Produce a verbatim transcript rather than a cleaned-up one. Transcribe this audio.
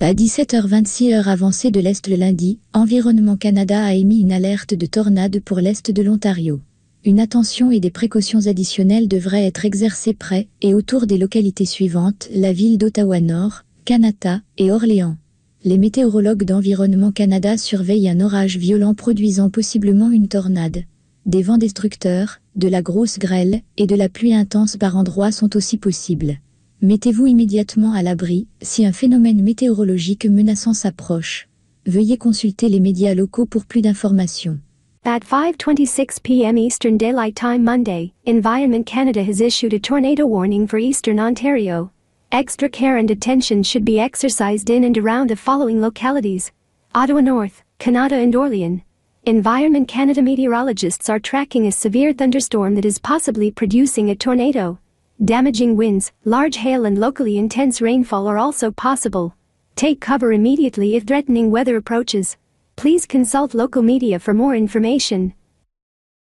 À dix-sept heures vingt-six heure avancée de l'Est le lundi, Environnement Canada a émis une alerte de tornade pour l'Est de l'Ontario. Une attention et des précautions additionnelles devraient être exercées près et autour des localités suivantes, la ville d'Ottawa-Nord, Kanata et Orléans. Les météorologues d'Environnement Canada surveillent un orage violent produisant possiblement une tornade. Des vents destructeurs, de la grosse grêle et de la pluie intense par endroits sont aussi possibles. Mettez-vous immédiatement à l'abri si un phénomène météorologique menaçant s'approche. Veuillez consulter les médias locaux pour plus d'informations. At five twenty-six p m Eastern Daylight Time Monday, Environment Canada has issued a tornado warning for Eastern Ontario. Extra care and attention should be exercised in and around the following localities: Ottawa North, Kanata and Orleans. Environment Canada meteorologists are tracking a severe thunderstorm that is possibly producing a tornado. Damaging winds, large hail and locally intense rainfall are also possible. Take cover immediately if threatening weather approaches. Please consult local media for more information.